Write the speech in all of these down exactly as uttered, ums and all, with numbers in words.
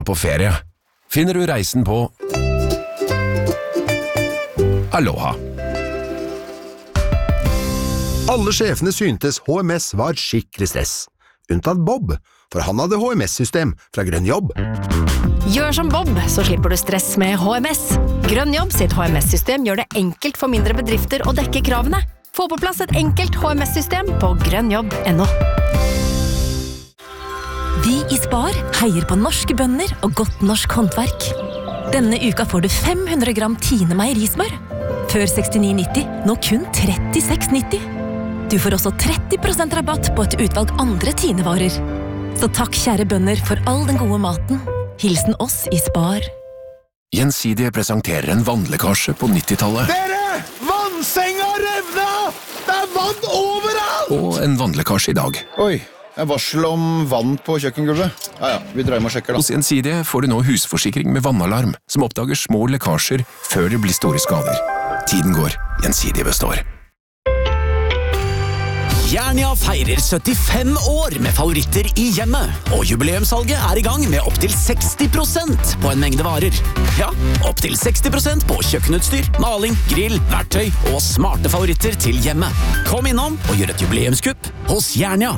på ferie. Finner du reisen på Aloha. Alle sjefene syntes H M S var skikkelig stress. Unntatt Bob, for han hadde H M S-system fra Grønn Jobb. Gjør som Bob, så slipper du stress med H M S. Grønn Jobb sitt H M S-system gjør det enkelt for mindre bedrifter å dekke kravene. Få på plass et enkelt H M S-system på grønnjobb punktum no. Vi i Spar heier på norske bønder og godt norsk håndverk. Denne uka får du fem hundre gram Tine meierismør. Før sekstini nitti, nå kun trettiseks nitti. Du får også tretti prosent rabatt på et utvalg andre Tine-varer. Så takk kjære bønder for all den gode maten. Hilsen oss i Spar. Gjensidige presenterer en vannlekkasje på nittitallet. Dere! Vannsenga revna! Det er vann overalt! Og en vannlekkasje i dag. Oi, jeg varsel om vann på kjøkkengulvet. Ja, ja, vi drar hjem og sjekker da. Hos Gjensidige får du nå husforsikring med vannalarm, som oppdager små lekkasjer før det blir store skader. Tiden går, Gjensidige består. Jernia feirer syttifem år med favoritter i hjemmet, og jubileumssalget er i gang med opp til seksti prosent på en mengde varer. Ja, opp til seksti prosent på kjøkkenutstyr, maling, grill, verktøy og smarte favoritter til hjemmet. Kom innom og gjør et jubileumskupp hos Jernia.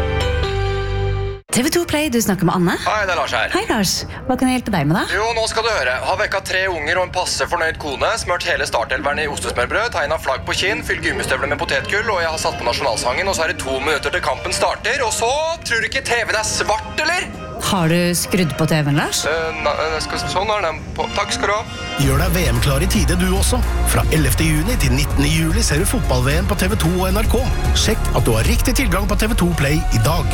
T V to Play, du snakker med Anne. Hei, det er Lars her. Hei Lars, hva kan jeg hjelpe deg med da? Jo, nå skal du høre. Har vekket tre unger og en passe fornøyd kone, smørt hele startelveren i ostesmørbrød, tegnet flagg på kinn, fylt gummistøvler med potetgull, og jeg har satt på nasjonalsangen, og så er det to minutter til kampen starter, og så tror du ikke T V-en er svart, eller? Har du skrudd på T V-en, Lars? Uh, na, skal, sånn er den på. Takk skal du ha. Gjør deg V M-klar i tide du også. Fra ellevte juni til nittende juli ser du fotball-V M på T V to og N R K. Sjekk at du har riktig tilgang på T V to Play i dag.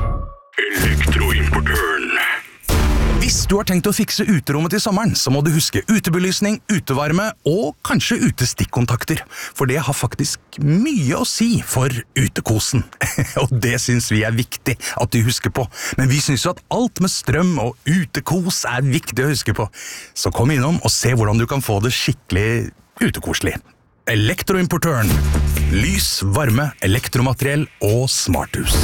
Elektroimportøren. Hvis du har tenkt å fikse uterommet til sommeren, så må du huske utebelysning, utevarme og kanskje utestikkontakter. For det har faktisk mye å si for utekosen. Og det synes vi er viktig at du husker på. Men vi synes jo at alt med strøm og utekos er viktig å huske på. Så kom innom og se hvordan du kan få det skikkelig utekoselig. Elektroimportøren. Lys, varme, elektromateriell og smarthus.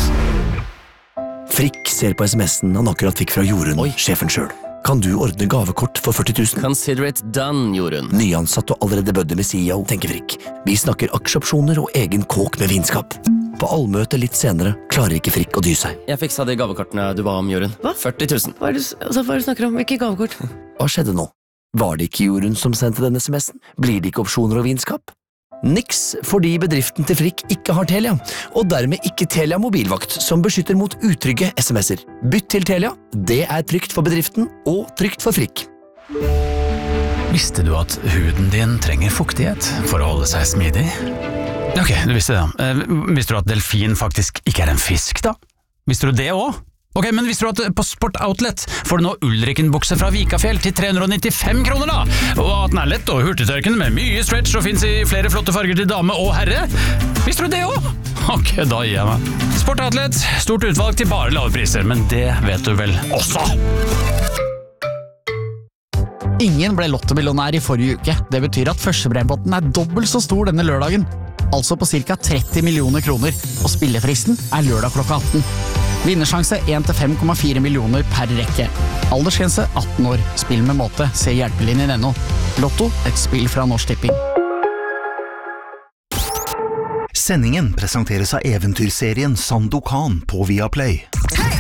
Frikk ser på sms'en han akkurat fikk fra Jorunn, Oi. Sjefen selv. Kan du ordne gavekort for førti tusen? Consider it done, Jorunn. Nyansatt og allerede bødde med C E O, tenker Frikk. Vi snakker aksjeopsjoner og egen kåk med vinskap. På allmøte litt senere klarer ikke Frikk å dy seg. Jeg fiksa de gavekortene du ba om, Jorunn. Hva? førti tusen. Hva er det, altså, hva er det du snakker om? Hvilke gavekort? Hva skjedde nå? Var det ikke Jorunn som sendte denne sms'en? Blir det ikke opsjoner og vinskap? Niks, fordi bedriften til Frikk ikke har Telia, og dermed ikke Telia mobilvakt, som beskytter mot utrygge sms'er. Bytt til Telia, det er trygt for bedriften og trygt for Frikk. Visste du at huden din trenger fuktighet for å holde seg smidig? Ok, du visste det. Visste du at delfin faktisk ikke er en fisk, da? Visste du det også? Ok, men visste du at på Sport Outlet får du nå Ulriken-bukse fra Vikafjell til tre hundre og nittifem kroner da? Og at den er lett og hurtigtørkende med mye stretch og finnes i flere flotte farger til dame og herre? Visste du det også? Ok, da gir jeg meg. Sport Outlet, stort utvalg til bare lave priser, men det vet du vel også? Ingen ble lottomillionær i forrige uke. Det betyr at førstebrempotten er dobbelt så stor denne lørdagen. Altså på cirka tretti millioner kroner, og spillefristen er lørdag klokka atten. Vinnersjanse en til fem komma fire millioner per rekke. Aldersgrense atten år. Spill med måte. Se hjelpelinjen ennå. Lotto, et spill fra Norsk Tipping. Sendingen presenteres av eventyrserien Sandokan på Viaplay.